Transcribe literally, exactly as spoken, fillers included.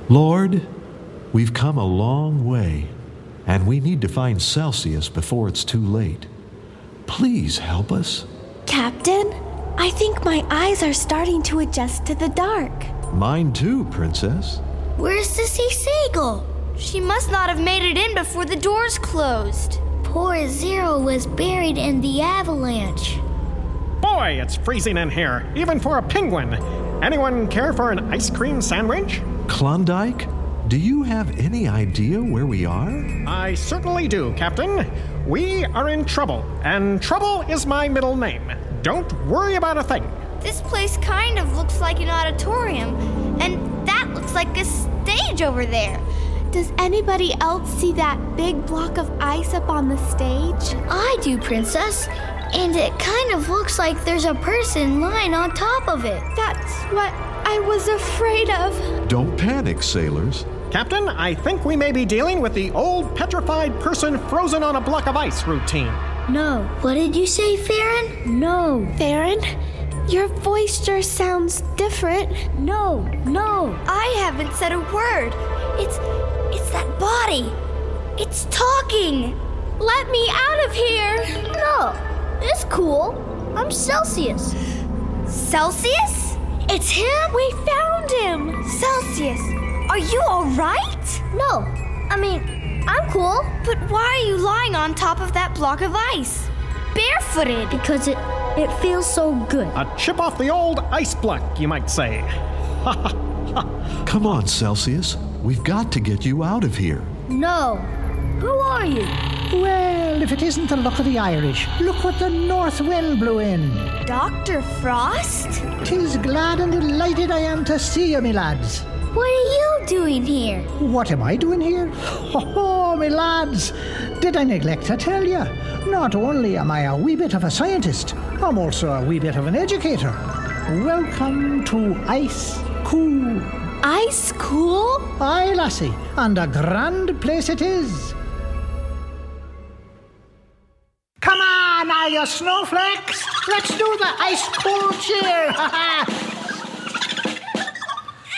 Lord, we've come a long way, and we need to find Celsius before it's too late. Please help us. Captain, I think my eyes are starting to adjust to the dark. Mine too, Princess. Where's Sissy Seagull? She must not have made it in before the doors closed. Poor Zero was buried in the avalanche. Boy, it's freezing in here, even for a penguin. Anyone care for an ice cream sandwich? Klondike, do you have any idea where we are? I certainly do, Captain. We are in trouble, and trouble is my middle name. Don't worry about a thing. This place kind of looks like an auditorium, and that looks like a stage over there. Does anybody else see that big block of ice up on the stage? I do, Princess. And it kind of looks like there's a person lying on top of it. That's what I was afraid of. Don't panic, sailors. Captain, I think we may be dealing with the old petrified person frozen on a block of ice routine. No. What did you say, Farron? No. Farron, your voice just sounds different. No, no. I haven't said a word. It's, it's that body. It's talking. Let me out of here. No. It's cool. I'm Celsius. Celsius? It's him? We found him. Celsius, are you all right? No. I mean, I'm cool. But why are you lying on top of that block of ice? Barefooted. Because it, it feels so good. A chip off the old ice block, you might say. Come on, Celsius. We've got to get you out of here. No. Who are you? Well, if it isn't the luck of the Irish, look what the north wind blew in. Doctor Frost? 'Tis glad and delighted I am to see you, me lads. What are you doing here? What am I doing here? Oh, me lads, did I neglect to tell you? Not only am I a wee bit of a scientist, I'm also a wee bit of an educator. Welcome to Ice Cool. Ice Cool? Aye, lassie, and a grand place it is. Come on, all you snowflakes. Let's do the ice cool cheer.